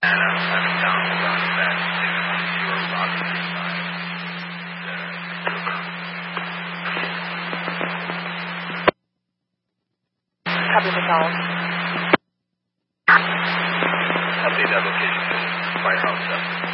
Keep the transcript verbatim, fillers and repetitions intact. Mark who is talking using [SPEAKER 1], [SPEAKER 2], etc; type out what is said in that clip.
[SPEAKER 1] And I'm, I'm down on that signal on your Rockford side.
[SPEAKER 2] Copy McDonald.
[SPEAKER 1] Update that location to White House.